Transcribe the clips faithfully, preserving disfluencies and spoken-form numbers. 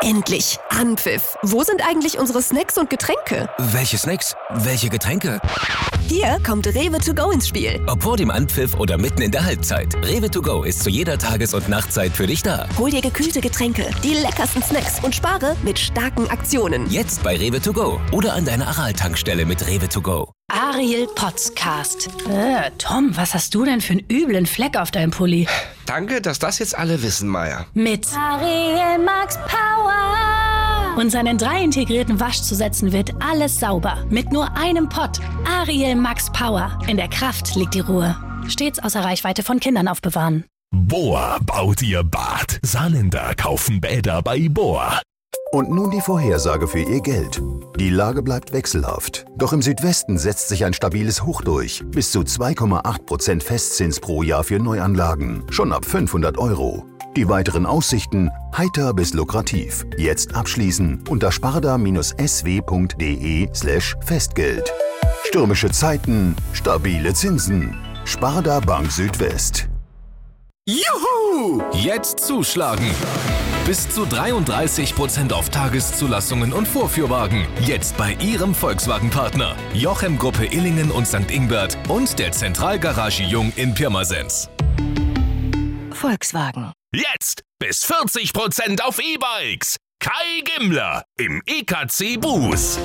Endlich! Anpfiff! Wo sind eigentlich unsere Snacks und Getränke? Welche Snacks? Welche Getränke? Hier kommt Rewe to go ins Spiel. Ob vor dem Anpfiff oder mitten in der Halbzeit, Rewe to go ist zu jeder Tages- und Nachtzeit für dich da. Hol dir gekühlte Getränke, die leckersten Snacks und spare mit starken Aktionen. Jetzt bei Rewe to go oder an deiner Aral-Tankstelle mit Rewe to go. Ariel Podcast. Äh, Tom, was hast du denn für einen üblen Fleck auf deinem Pulli? Danke, dass das jetzt alle wissen, Maya. Mit Ariel Max Power. Und seinen drei integrierten Waschzusätzen wird alles sauber. Mit nur einem Pott. Ariel Max Power. In der Kraft liegt die Ruhe. Stets außer Reichweite von Kindern aufbewahren. Bohr baut ihr Bad. Saarländer kaufen Bäder bei Bohr. Und nun die Vorhersage für Ihr Geld. Die Lage bleibt wechselhaft. Doch im Südwesten setzt sich ein stabiles Hoch durch. Bis zu zwei Komma acht Prozent Festzins pro Jahr für Neuanlagen. Schon ab fünfhundert Euro. Die weiteren Aussichten heiter bis lukrativ. Jetzt abschließen unter sparda-sw.de slash Festgeld. Stürmische Zeiten, stabile Zinsen. Sparda Bank Südwest. Juhu! Jetzt zuschlagen! Bis zu dreiunddreißig Prozent auf Tageszulassungen und Vorführwagen. Jetzt bei Ihrem Volkswagen-Partner. Jochem Gruppe Illingen und Sankt Ingbert und der Zentralgarage Jung in Pirmasens. Volkswagen. Jetzt bis vierzig Prozent auf E-Bikes. Kai Gimmler im E K C Bus.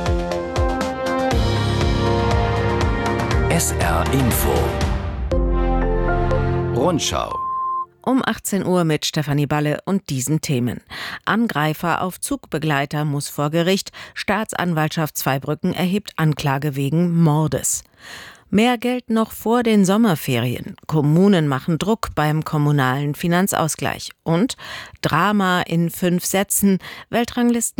S R Info. Rundschau. Um achtzehn Uhr mit Stefanie Balle und diesen Themen. Angreifer auf Zugbegleiter muss vor Gericht. Staatsanwaltschaft Zweibrücken erhebt Anklage wegen Mordes. Mehr Geld noch vor den Sommerferien. Kommunen machen Druck beim kommunalen Finanzausgleich. Und Drama in fünf Sätzen. Weltranglisten